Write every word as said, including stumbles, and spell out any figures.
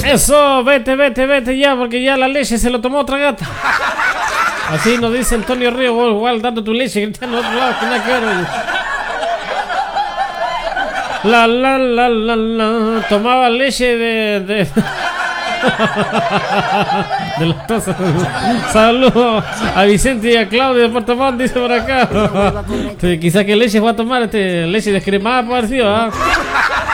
Eso, vete, vete, vete ya, porque ya la leche se lo tomó otra gata. Así nos dice Antonio Río, vos igual dando tu leche, gritando en otro lado, que nada que ver. La, la, la, la, la, tomaba leche de... de... de las cosas. Saludos a Vicente y a Claudio de Puerto Montt, dice por acá. Sí, quizás que leche va a tomar, este leche descremada, por decir, ¿ah?